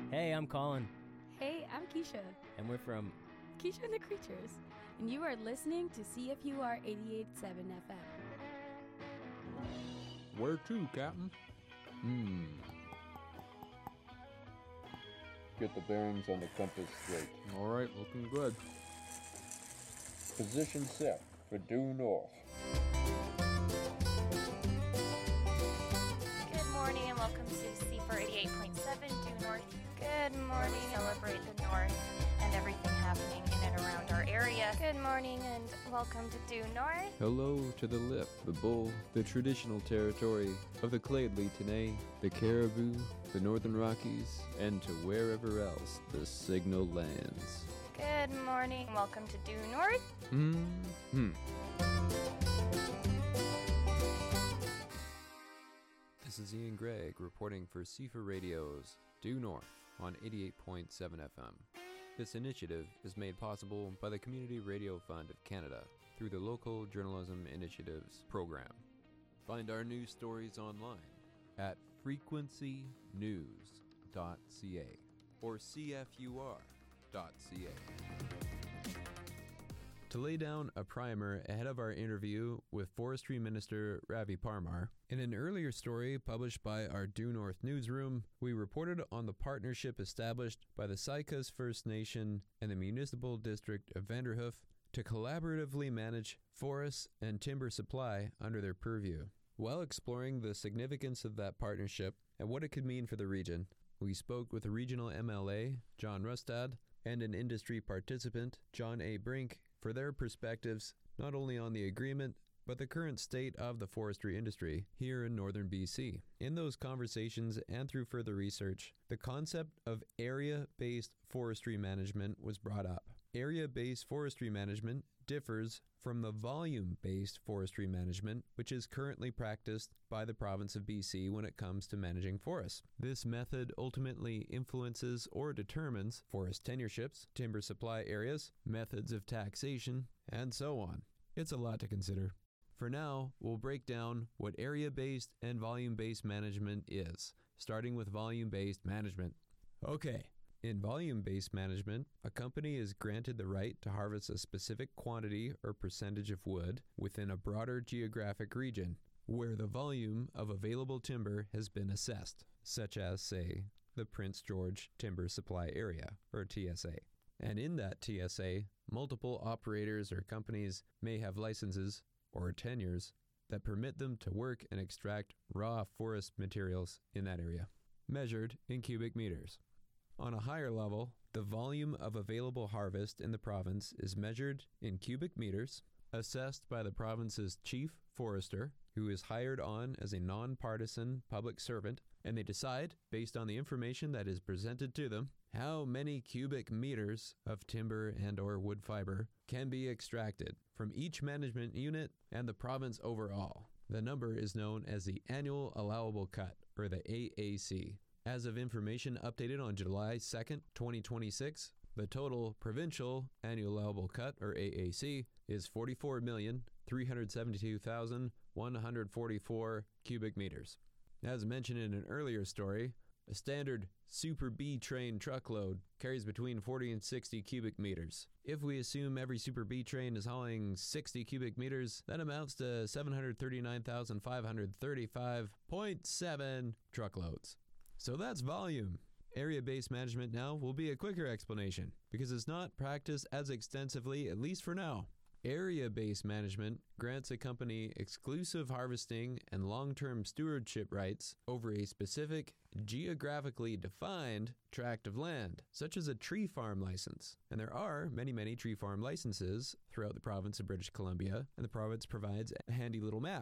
Hey, I'm Colin. Hey, I'm Keisha. And we're from Keisha and the Creatures. And you are listening to CFUR 88.7 FM. Where to, Captain? Get the bearings on the compass straight. All right, looking good. Position set for due north. Good morning and welcome to CFUR 88.7 due north. Good morning. We celebrate the north and everything happening in and around our area. Good morning and welcome to due north. Hello to the lip, the bull, the traditional territory of the Clade Tenay, the Caribou, the Northern Rockies, and to wherever else the signal lands. Good morning. Welcome to due north. This is Ian Gregg reporting for CFUR Radio's Due North on 88.7 FM. This initiative is made possible by the Community Radio Fund of Canada through the Local Journalism Initiatives program. Find our news stories online at frequencynews.ca or cfur.ca. To lay down a primer ahead of our interview with Forestry Minister Ravi Parmar, in an earlier story published by our Due North newsroom, we reported on the partnership established by the Sycas First Nation and the Municipal District of Vanderhoof to collaboratively manage forests and timber supply under their purview. While exploring the significance of that partnership and what it could mean for the region, we spoke with a regional MLA, John Rustad, and an industry participant, John A. Brink, for their perspectives not only on the agreement, but the current state of the forestry industry here in northern BC. In those conversations and through further research, the concept of area-based forestry management was brought up. Area-based forestry management differs from the volume-based forestry management, which is currently practiced by the province of BC when it comes to managing forests. This method ultimately influences or determines forest tenureships, timber supply areas, methods of taxation, and so on. It's a lot to consider. For now, we'll break down what area-based and volume-based management is, starting with volume-based management. Okay. In volume-based management, a company is granted the right to harvest a specific quantity or percentage of wood within a broader geographic region, where the volume of available timber has been assessed, such as, say, the Prince George Timber Supply Area, or TSA. And in that TSA, multiple operators or companies may have licenses, or tenures, that permit them to work and extract raw forest materials in that area, measured in cubic meters. On a higher level, the volume of available harvest in the province is measured in cubic meters, assessed by the province's chief forester, who is hired on as a non-partisan public servant, and they decide, based on the information that is presented to them, how many cubic meters of timber and or wood fiber can be extracted from each management unit and the province overall. The number is known as the Annual Allowable Cut, or the AAC. As of information updated on July 2nd, 2026, the total provincial annual allowable cut, or AAC, is 44,372,144 cubic meters. As mentioned in an earlier story, a standard Super B train truckload carries between 40 and 60 cubic meters. If we assume every Super B train is hauling 60 cubic meters, that amounts to 739,535.7 truckloads. So that's volume. Area-based management now will be a quicker explanation because it's not practiced as extensively, at least for now. Area-based management grants a company exclusive harvesting and long-term stewardship rights over a specific geographically defined tract of land, such as a tree farm license. And there are many tree farm licenses throughout the province of British Columbia, and the province provides a handy little map